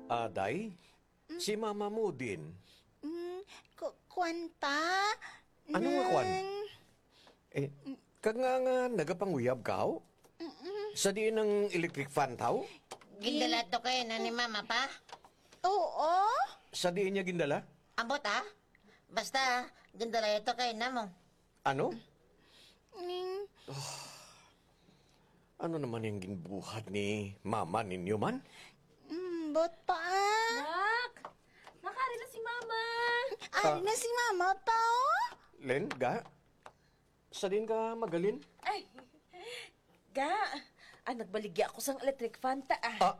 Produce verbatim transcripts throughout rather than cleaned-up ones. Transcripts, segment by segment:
Aday, si mama mo din. Mm, ku- kwanta? Ano nga kwan? Nang- Eh, kag nga nga nagapanguyab ka? Sa di ng electric fan tao? Gindala to kayo na ni mama pa? Oo? Sa di niya gindala? Ambot ha? Basta, gindala ito kayo na mo. Ano? Ning, Ano naman yung ginbuhat ni mama ninyo man? mm, bot pa ah. Nak! Nakari na si Mama! Ari na si mama pa oh. Len, ga? Sa din ka magalin? Ay! Ga! Ah, nagbaligya ako sang electric fan ta ah. Ah.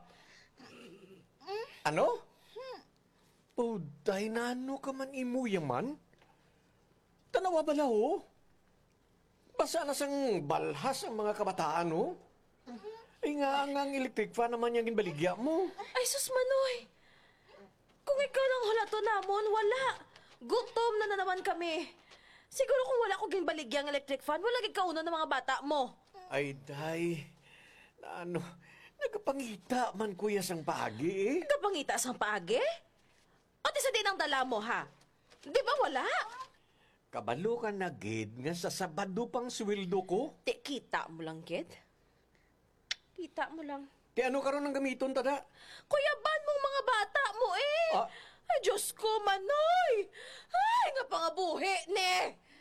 Ano? Oh, day na ano ka man imuya man? Tanawa bala ho? Basa na sang balhas ang mga kabataan ho? Ay nga nga ang electric fan naman yung ginbaligya mo. Ay, sus Manoy! Kung ikaw lang hulato namon, wala. Gutom na na naman kami. Siguro kung wala ko ginbaligyang electric fan, wala gigkauno ng mga bata mo. Ay, day. Na ano, nagpangita man kuya sang pagi eh. Kapangita sang paagi? O di sa din ang dala mo, ha? Di ba wala? Kabalo ka na, gid, nga sa Sabado pang sweldo ko. Di, kita mo lang, kid. Kita mo lang. Ti ano karon ng gamiton tada? Kuyaban mong mga bata mo eh! Ah. Ay, Diyos ko, Manoy! Ay, nga pangabuhi, ne!